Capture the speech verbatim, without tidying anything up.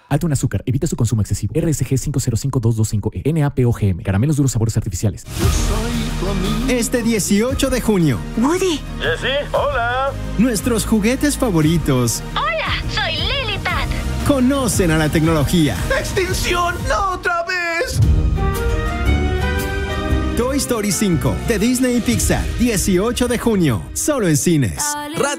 Alto en azúcar. Evita su consumo excesivo. R S G cinco cero cinco dos dos cinco E. N A P O G M. Caramelos duros sabores artificiales. Este dieciocho de junio. Woody. Jessie, hola. Nuestros juguetes favoritos. Hola, soy Lilipad. Conocen a la tecnología. ¡Extinción! ¡No otra vez! Toy Story cinco de Disney y Pixar. dieciocho de junio. Solo en cines.